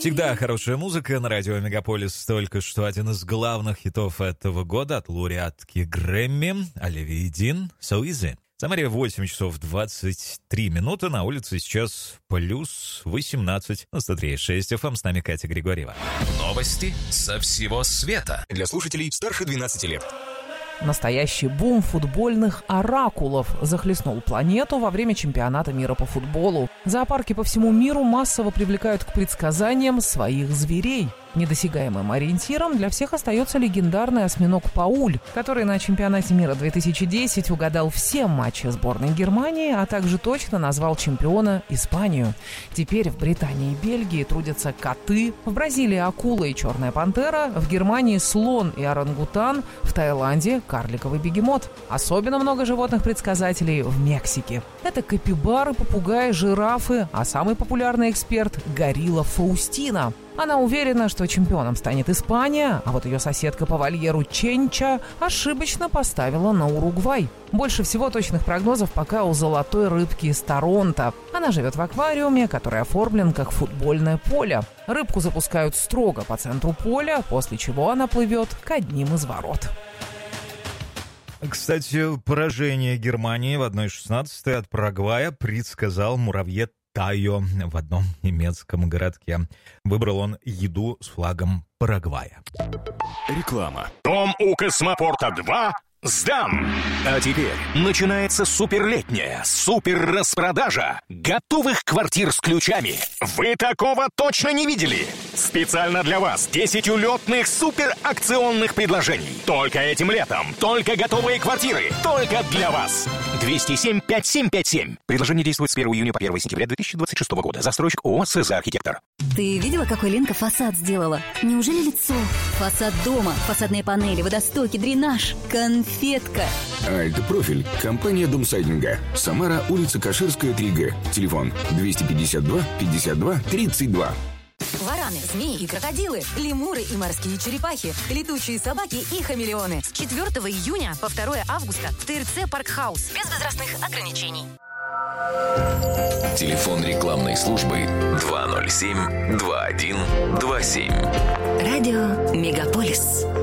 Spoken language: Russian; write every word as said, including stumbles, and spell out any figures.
Всегда хорошая музыка на радио Мегаполис. Только что один из главных хитов этого года от лауреатки Грэмми Оливии Дин «So Easy». Самаре восемь часов двадцать три минуты. На улице сейчас плюс восемнадцать. На сто три и шесть эф эм. С нами Катя Григорьева. Новости со всего света. Для слушателей старше двенадцати лет. Настоящий бум футбольных оракулов захлестнул планету во время чемпионата мира по футболу. Зоопарки по всему миру массово привлекают к предсказаниям своих зверей. Недосягаемым ориентиром для всех остается легендарный осьминог Пауль, который на чемпионате мира две тысячи десять угадал все матчи сборной Германии, а также точно назвал чемпиона Испанию. Теперь в Британии и Бельгии трудятся коты, в Бразилии акула и черная пантера, в Германии слон и орангутан, в Таиланде карликовый бегемот. Особенно много животных-предсказателей в Мексике. Это капибары, попугаи, жирафы, а самый популярный эксперт – горилла Фаустина. Она уверена, что чемпионом станет Испания, а вот ее соседка по вольеру Ченча ошибочно поставила на Уругвай. Больше всего точных прогнозов пока у золотой рыбки из Торонто. Она живет в аквариуме, который оформлен как футбольное поле. Рыбку запускают строго по центру поля, после чего она плывет к одним из ворот. Кстати, поражение Германии в одна шестнадцать от Парагвая предсказал муравьед Тайо в одном немецком городке. Выбрал он еду с флагом Парагвая. Реклама. Дом у Космопорта два сдан. А теперь начинается суперлетняя супер-распродажа готовых квартир с ключами. Вы такого точно не видели? Специально для вас десять улетных суперакционных предложений. Только этим летом. Только готовые квартиры. Только для вас. двести семь пятьдесят семь пятьдесят семь. Предложение действует с первого июня по первое сентября две тысячи двадцать шестого года. Застройщик ООО «СЗ Архитектор». Ты видела, какой Ленка фасад сделала? Неужели лицо? Фасад дома, фасадные панели, водостоки, дренаж, конфетка. Альт-профиль. Компания Домсайдинга. Самара, улица Каширская, три Г. Телефон двести пятьдесят два пятьдесят два тридцать два. Вараны, змеи и крокодилы, лемуры и морские черепахи, летучие собаки и хамелеоны. С четвёртого июня по второе августа в ТРЦ «Паркхаус». Без возрастных ограничений. Телефон рекламной службы два ноль семь два один два семь. Радио Мегаполис.